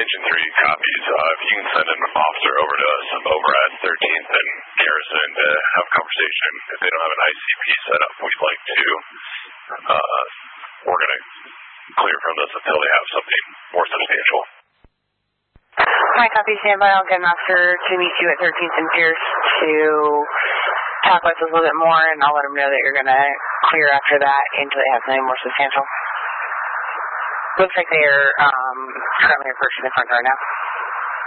Engine 3 copies. If you can send an officer over to us over at 13th and Garrison to have a conversation. If they don't have an ICP set up, we'd like to. We're going to clear from this until they have something more substantial. Hi, copy, standby. I'll get an officer to meet you at 13th and Pierce to talk with us a little bit more, and I'll let them know that you're going to clear after that until they have something more substantial. Looks like they are currently approaching the front door now.